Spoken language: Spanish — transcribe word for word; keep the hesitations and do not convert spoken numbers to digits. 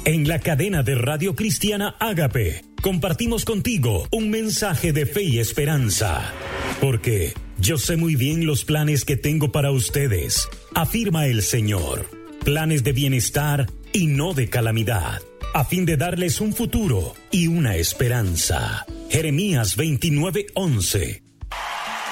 En la cadena de Radio Cristiana Ágape, compartimos contigo un mensaje de fe y esperanza. Porque yo sé muy bien los planes que tengo para ustedes, afirma el Señor. Planes de bienestar y no de calamidad, a fin de darles un futuro y una esperanza. Jeremías veintinueve once.